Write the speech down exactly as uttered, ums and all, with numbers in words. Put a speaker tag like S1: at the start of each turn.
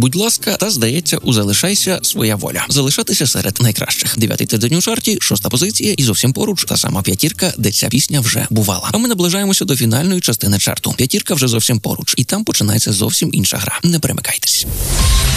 S1: Будь ласка, та, здається, у «Залишайся» своя воля. Залишатися серед найкращих. Дев'ятий тиждень у чарті, шоста позиція і зовсім поруч та сама п'ятірка, де ця пісня вже бувала. А ми наближаємося до фінальної частини чарту. П'ятірка вже зовсім поруч, і там починається зовсім інша гра. Не перемикайтесь.